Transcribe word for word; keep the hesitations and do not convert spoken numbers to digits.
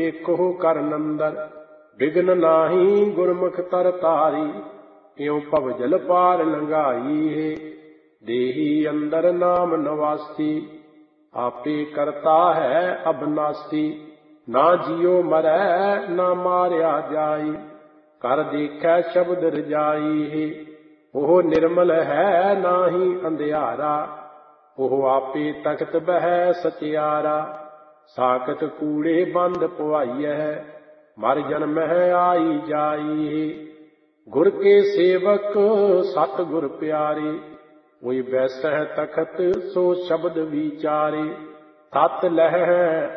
ਵੇਖੋ ਕਰ ਨੰਦਰ। ਬਿਗਨ ਨਾਹੀ ਗੁਰਮੁਖ ਤਰ ਤਾਰੀ, ਇਉ ਭਵ ਜਲ ਪਾਰ ਲੰਘਾਈ ਹੈ। ਦੇਹੀ ਅੰਦਰ ਨਾਮ ਨਵਾਸੀ, ਆਪੇ ਕਰਤਾ ਹੈ ਅਬਨਾਸੀ। ਨਾ ਜਿਉ ਮਰੈ ਨਾ ਮਾਰਿਆ ਜਾਈ, ਕਰ ਦੇਖੈ ਸ਼ਬਦ ਰਜਾਈ ਹੈ। ਉਹ ਨਿਰਮਲ ਹੈ ਨਾਹੀ ਅੰਧਿਆਰਾ, ਉਹ ਆਪੇ ਤਖਤ ਬਹਿ ਸਚਿਆਰਾ। ਸਾਕਤ ਕੂੜੇ ਬੰਦ ਪਵਾਈਐ, ਮਰ ਜਨਮਹਿ ਆਈ ਜਾਈ ਹੈ। ਗੁਰ ਕੇ ਸੇਵਕ ਸਤ ਗੁਰ ਪਿਆਰੇ, ਕੋਈ ਬੈਸਹਿ ਤਖਤ ਸੋ ਸ਼ਬਦ ਵਿਚਾਰੇ। ਤਤ ਲਹੈ